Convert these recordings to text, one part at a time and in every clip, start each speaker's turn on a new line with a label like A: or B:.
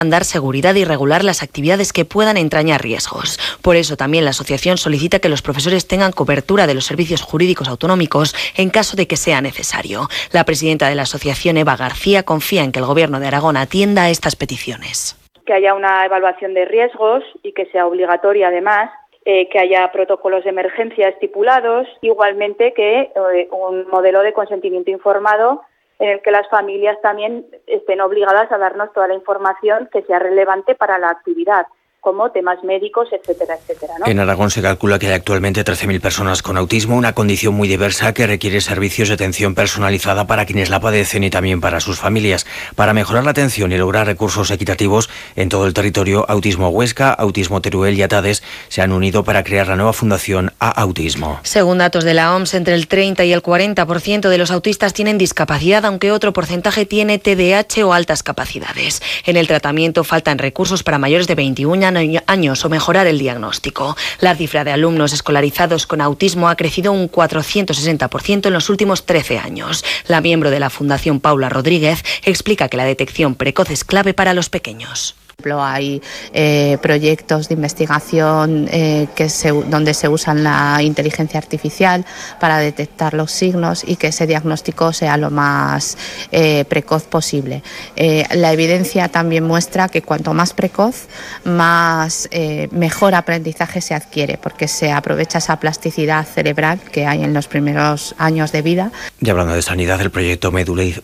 A: dar seguridad y regular las actividades que puedan entrañar riesgos. Por eso también la asociación solicita que los profesores tengan cobertura de los servicios jurídicos autonómicos en caso de que sea necesario. La presidenta de la asociación, Eva García, confía en que el Gobierno de Aragón atienda a estas peticiones.
B: Que haya una evaluación de riesgos y que sea obligatoria además, que haya protocolos de emergencia estipulados, igualmente que un modelo de consentimiento informado en el que las familias también estén obligadas a darnos toda la información que sea relevante para la actividad, como temas médicos, etcétera, etcétera, ¿no?
C: En Aragón se calcula que hay actualmente 13.000 personas con autismo, una condición muy diversa que requiere servicios de atención personalizada para quienes la padecen y también para sus familias. Para mejorar la atención y lograr recursos equitativos en todo el territorio, Autismo Huesca, Autismo Teruel y Atades se han unido para crear la nueva fundación A Autismo.
A: Según datos de la OMS, entre el 30 y el 40% de los autistas tienen discapacidad, aunque otro porcentaje tiene TDAH o altas capacidades. En el tratamiento faltan recursos para mayores de 21 años o mejorar el diagnóstico. La cifra de alumnos escolarizados con autismo ha crecido un 460% en los últimos 13 años. La miembro de la Fundación, Paula Rodríguez, explica que la detección precoz es clave para los pequeños.
D: Hay proyectos de investigación donde se usa la inteligencia artificial para detectar los signos y que ese diagnóstico sea lo más precoz posible. La evidencia también muestra que cuanto más precoz, más mejor aprendizaje se adquiere, porque se aprovecha esa plasticidad cerebral que hay en los primeros años de vida.
C: Y hablando de sanidad, el proyecto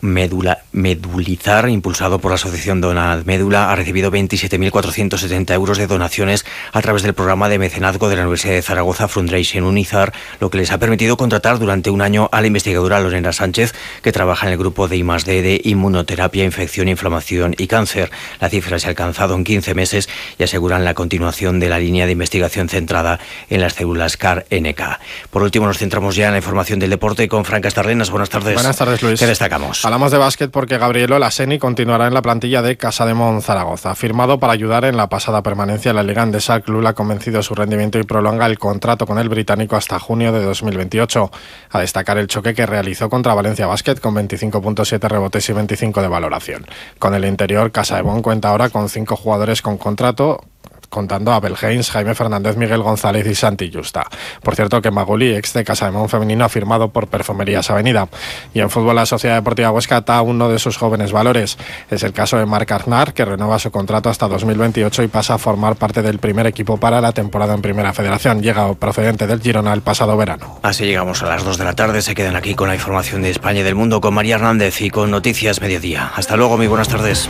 C: Medulizar, impulsado por la asociación Donald Médula, ha recibido 27.470 euros de donaciones a través del programa de mecenazgo de la Universidad de Zaragoza, Foundation Unizar, lo que les ha permitido contratar durante un año a la investigadora Lorena Sánchez, que trabaja en el grupo de I+D de inmunoterapia, infección, inflamación y cáncer. La cifra se ha alcanzado en 15 meses y aseguran la continuación de la línea de investigación centrada en las células CAR-NK. Por último, nos centramos ya en la información del deporte con Fran Castarrenas. Buenas tardes.
E: Buenas tardes, Luis.
C: ¿Qué destacamos?
E: Hablamos de básquet porque Gabriel Laseni continuará en la plantilla de Casademont Zaragoza. Firmado para ayudar en la pasada permanencia en la Liga Endesa, Club ha convencido su rendimiento y prolonga el contrato con el británico hasta junio de 2028. A destacar el choque que realizó contra Valencia Basket con 25.7 rebotes y 25 de valoración. Con el interior, Casademont cuenta ahora con 5 jugadores con contrato, contando a Abel Haynes, Jaime Fernández, Miguel González y Santi Justa. Por cierto, que Maguli, ex de Casademont femenino, ha firmado por Perfumerías Avenida. Y en fútbol, la Sociedad Deportiva Huesca ata a uno de sus jóvenes valores. Es el caso de Marc Aznar, que renueva su contrato hasta 2028 y pasa a formar parte del primer equipo para la temporada en Primera Federación. Llega procedente del Girona el pasado verano.
C: Así llegamos a las 2 de la tarde. Se quedan aquí con la información de España y del mundo con María Hernández y con Noticias Mediodía. Hasta luego, muy buenas tardes.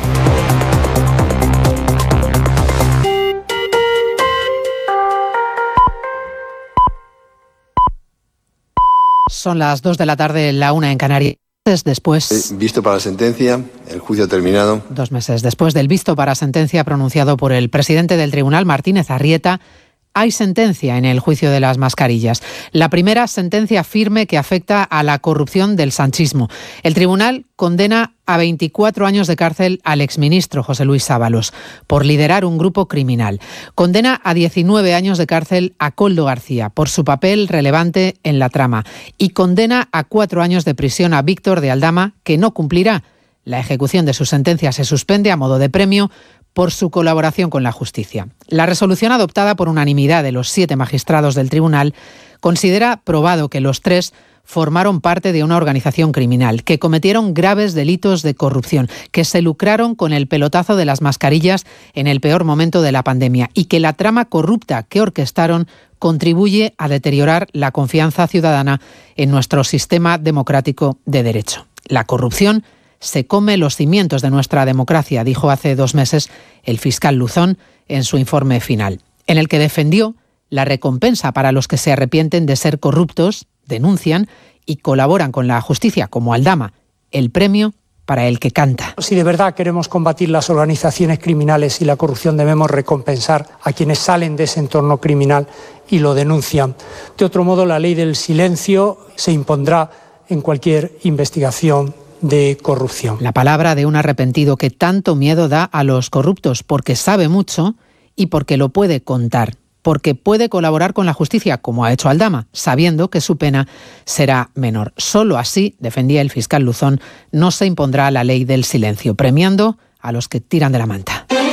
F: Son las 2 de la tarde, la 1 en Canarias. Después,
G: visto para la sentencia, el juicio ha terminado.
F: 2 meses después del visto para sentencia pronunciado por el presidente del tribunal, Martínez Arrieta, hay sentencia en el juicio de las mascarillas. La primera sentencia firme que afecta a la corrupción del sanchismo. El tribunal condena a 24 años de cárcel al exministro José Luis Ábalos por liderar un grupo criminal. Condena a 19 años de cárcel a Koldo García por su papel relevante en la trama. Y condena a 4 años de prisión a Víctor de Aldama, que no cumplirá. La ejecución de su sentencia se suspende a modo de premio por su colaboración con la justicia. La resolución adoptada por unanimidad de los 7 magistrados del tribunal considera probado que los 3 formaron parte de una organización criminal, que cometieron graves delitos de corrupción, que se lucraron con el pelotazo de las mascarillas en el peor momento de la pandemia y que la trama corrupta que orquestaron contribuye a deteriorar la confianza ciudadana en nuestro sistema democrático de derecho. La corrupción se come los cimientos de nuestra democracia, dijo hace 2 meses el fiscal Luzón en su informe final, en el que defendió la recompensa para los que se arrepienten de ser corruptos, denuncian y colaboran con la justicia, como Aldama, el premio para el que canta.
H: Si de verdad queremos combatir las organizaciones criminales y la corrupción, debemos recompensar a quienes salen de ese entorno criminal y lo denuncian. De otro modo, la ley del silencio se impondrá en cualquier investigación de corrupción.
F: La palabra de un arrepentido que tanto miedo da a los corruptos, porque sabe mucho y porque lo puede contar, porque puede colaborar con la justicia, como ha hecho Aldama, sabiendo que su pena será menor. Solo así, defendía el fiscal Luzón, no se impondrá la ley del silencio, premiando a los que tiran de la manta.